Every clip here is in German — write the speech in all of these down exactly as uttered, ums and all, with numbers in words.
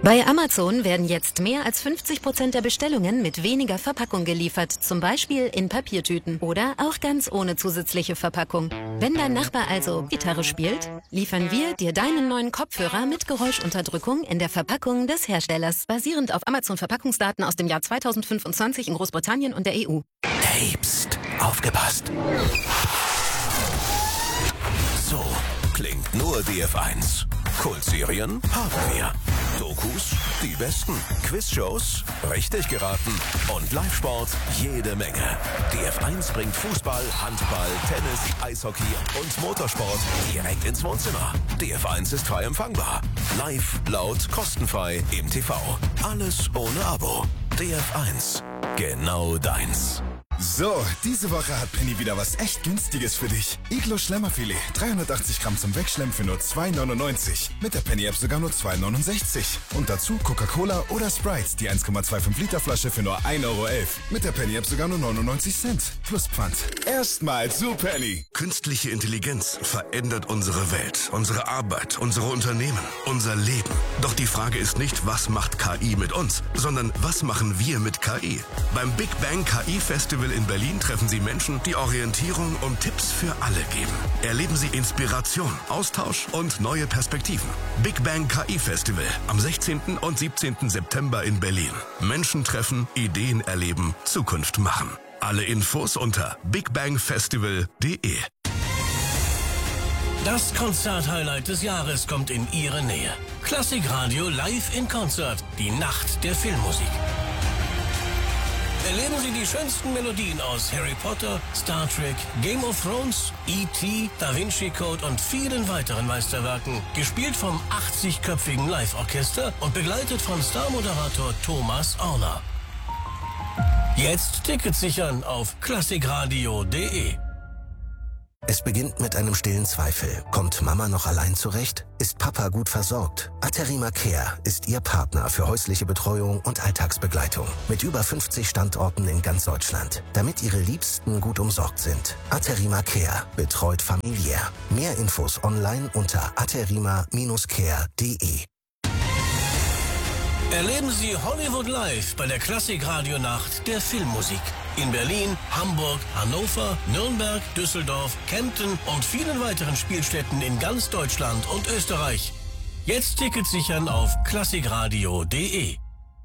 Bei Amazon werden jetzt mehr als fünfzig Prozent der Bestellungen mit weniger Verpackung geliefert, zum Beispiel in Papiertüten oder auch ganz ohne zusätzliche Verpackung. Wenn dein Nachbar also Gitarre spielt, liefern wir dir deinen neuen Kopfhörer mit Geräuschunterdrückung in der Verpackung des Herstellers, basierend auf Amazon-Verpackungsdaten aus dem Jahr zweitausendfünfundzwanzig in Großbritannien und der E U. Hey, pst, aufgepasst! So klingt nur D F eins. Kultserien haben wir. Dokus, die besten. Quizshows, richtig geraten. Und Live-Sport, jede Menge. D F eins bringt Fußball, Handball, Tennis, Eishockey und Motorsport direkt ins Wohnzimmer. D F eins ist frei empfangbar. Live, laut, kostenfrei im T V. Alles ohne Abo. D F eins. Genau deins. So, diese Woche hat Penny wieder was echt Günstiges für dich. Iglo Schlemmerfilet, dreihundertachtzig Gramm zum Wegschlemmen für nur zwei neunundneunzig. Mit der Penny-App sogar nur zwei neunundsechzig. Und dazu Coca-Cola oder Sprite, die eins Komma fünfundzwanzig Liter Flasche für nur ein Euro elf. Mit der Penny-App sogar nur neunundneunzig Cent. Plus Pfand. Erstmal zu Penny. Künstliche Intelligenz verändert unsere Welt, unsere Arbeit, unsere Unternehmen, unser Leben. Doch die Frage ist nicht, was macht K I mit uns, sondern was machen wir mit K I? Beim Big Bang K I Festival in Berlin treffen Sie Menschen, die Orientierung und Tipps für alle geben. Erleben Sie Inspiration, Austausch und neue Perspektiven. Big Bang K I Festival am sechzehnten und siebzehnten September in Berlin. Menschen treffen, Ideen erleben, Zukunft machen. Alle Infos unter bigbangfestival punkt de. Das Konzerthighlight des Jahres kommt in Ihre Nähe. Klassikradio live in Konzert, die Nacht der Filmmusik. Erleben Sie die schönsten Melodien aus Harry Potter, Star Trek, Game of Thrones, E T, Da Vinci Code und vielen weiteren Meisterwerken, gespielt vom achtzigköpfigen Live-Orchester und begleitet von Star-Moderator Thomas Orner. Jetzt Tickets sichern auf klassikradio punkt de. Es beginnt mit einem stillen Zweifel. Kommt Mama noch allein zurecht? Ist Papa gut versorgt? Aterima Care ist Ihr Partner für häusliche Betreuung und Alltagsbegleitung. Mit über fünfzig Standorten in ganz Deutschland. Damit Ihre Liebsten gut umsorgt sind. Aterima Care betreut familiär. Mehr Infos online unter aterima care punkt de. Erleben Sie Hollywood live bei der Klassik-Radio-Nacht der Filmmusik. In Berlin, Hamburg, Hannover, Nürnberg, Düsseldorf, Kempten und vielen weiteren Spielstätten in ganz Deutschland und Österreich. Jetzt Tickets sichern auf klassikradio punkt de.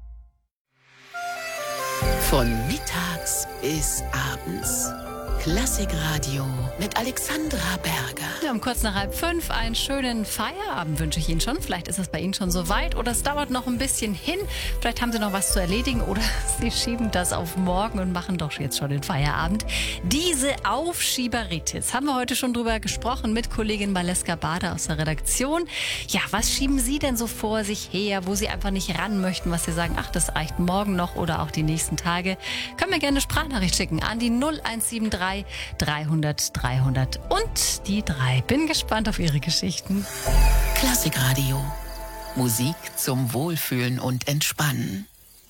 Von mittags bis abends. Klassikradio mit Alexandra Berger. Ja, um kurz nach halb fünf einen schönen Feierabend wünsche ich Ihnen schon. Vielleicht ist es bei Ihnen schon soweit oder es dauert noch ein bisschen hin. Vielleicht haben Sie noch was zu erledigen oder Sie schieben das auf morgen und machen doch jetzt schon den Feierabend. Diese Aufschieberitis, haben wir heute schon drüber gesprochen mit Kollegin Valeska Bader aus der Redaktion. Ja, was schieben Sie denn so vor sich her, wo Sie einfach nicht ran möchten, was Sie sagen, ach, das reicht morgen noch oder auch die nächsten Tage? Können wir gerne eine Sprachnachricht schicken an die null eins sieben drei dreihundert dreihundert und die drei. Bin gespannt auf Ihre Geschichten. Klassikradio. Musik zum Wohlfühlen und Entspannen.